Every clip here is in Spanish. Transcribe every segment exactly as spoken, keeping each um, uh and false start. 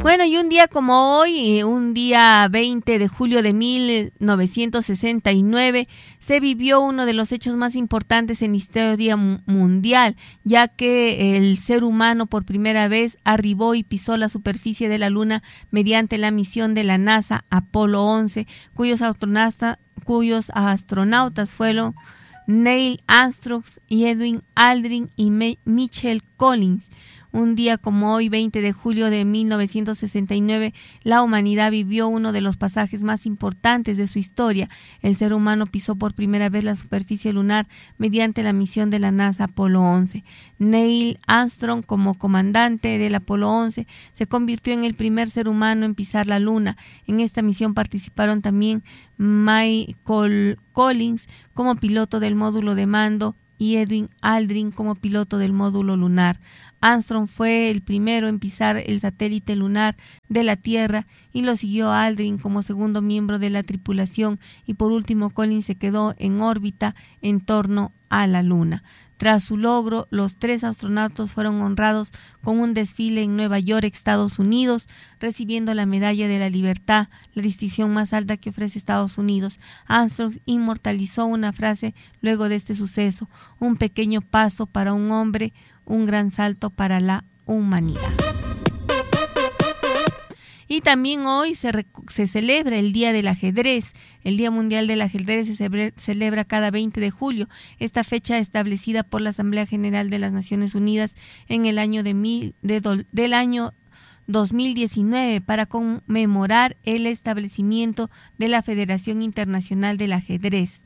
Bueno, y un día como hoy, un día veinte de julio de mil novecientos sesenta y nueve, se vivió uno de los hechos más importantes en la historia mundial, ya que el ser humano por primera vez arribó y pisó la superficie de la Luna mediante la misión de la NASA Apolo once, cuyos astronautas, cuyos astronautas fueron Neil Armstrong y Edwin Aldrin y Michael Collins. Un día como hoy, veinte de julio de mil novecientos sesenta y nueve, la humanidad vivió uno de los pasajes más importantes de su historia. El ser humano pisó por primera vez la superficie lunar mediante la misión de la NASA Apolo once. Neil Armstrong, como comandante del Apolo once, se convirtió en el primer ser humano en pisar la Luna. En esta misión participaron también Michael Collins como piloto del módulo de mando y Edwin Aldrin como piloto del módulo lunar. Armstrong fue el primero en pisar el satélite lunar de la Tierra y lo siguió Aldrin como segundo miembro de la tripulación, y por último Collins se quedó en órbita en torno a la Luna. Tras su logro, los tres astronautas fueron honrados con un desfile en Nueva York, Estados Unidos, recibiendo la Medalla de la Libertad, la distinción más alta que ofrece Estados Unidos. Armstrong inmortalizó una frase luego de este suceso: un pequeño paso para un hombre, un gran salto para la humanidad. Y también hoy se, rec- se celebra el Día del Ajedrez. El Día Mundial del Ajedrez se cebre- celebra cada veinte de julio. Esta fecha establecida por la Asamblea General de las Naciones Unidas en el año de mil, de do, del año dos mil diecinueve para conmemorar el establecimiento de la Federación Internacional del Ajedrez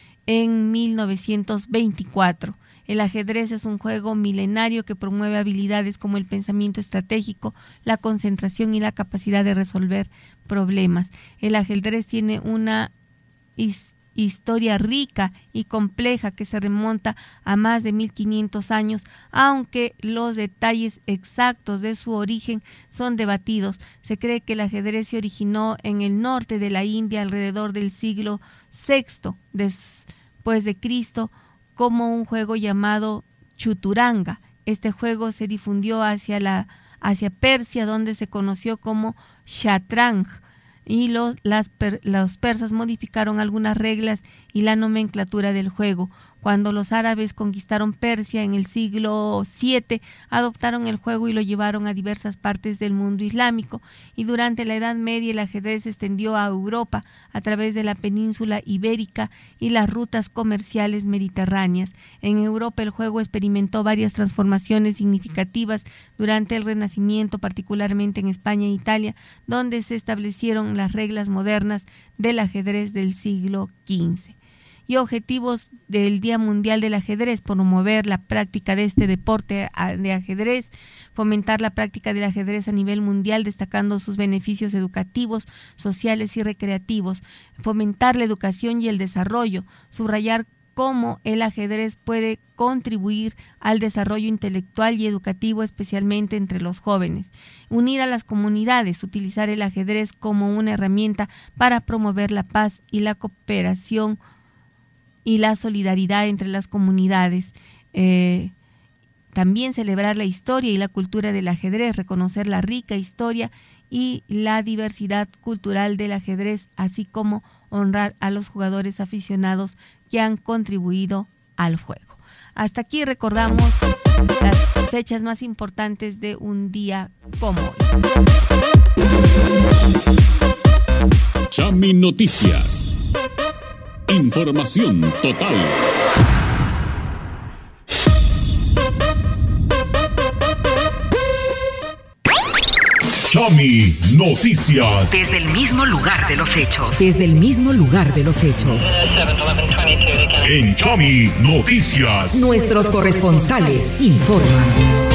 en mil novecientos veinticuatro. El ajedrez es un juego milenario que promueve habilidades como el pensamiento estratégico, la concentración y la capacidad de resolver problemas. El ajedrez tiene una his- historia rica y compleja que se remonta a más de mil quinientos años, aunque los detalles exactos de su origen son debatidos. Se cree que el ajedrez se originó en el norte de la India alrededor del siglo sexto después de Cristo, como un juego llamado Chuturanga. Este juego se difundió hacia la hacia Persia, donde se conoció como Shatrang, y los, las per, los persas modificaron algunas reglas y la nomenclatura del juego. Cuando los árabes conquistaron Persia en el siglo siete, adoptaron el juego y lo llevaron a diversas partes del mundo islámico, y durante la Edad Media el ajedrez se extendió a Europa a través de la península ibérica y las rutas comerciales mediterráneas. En Europa el juego experimentó varias transformaciones significativas durante el Renacimiento, particularmente en España e Italia, donde se establecieron las reglas modernas del ajedrez del siglo quince. Y objetivos del Día Mundial del Ajedrez: promover la práctica de este deporte de ajedrez, fomentar la práctica del ajedrez a nivel mundial, destacando sus beneficios educativos, sociales y recreativos, fomentar la educación y el desarrollo, subrayar cómo el ajedrez puede contribuir al desarrollo intelectual y educativo, especialmente entre los jóvenes, unir a las comunidades, utilizar el ajedrez como una herramienta para promover la paz y la cooperación y la solidaridad entre las comunidades. Eh, también celebrar la historia y la cultura del ajedrez, reconocer la rica historia y la diversidad cultural del ajedrez, así como honrar a los jugadores aficionados que han contribuido al juego. Hasta aquí recordamos las fechas más importantes de un día como hoy. Chami Noticias. Información total. Chami Noticias. Desde el mismo lugar de los hechos. Desde el mismo lugar de los hechos. En Chami Noticias. Nuestros corresponsales informan.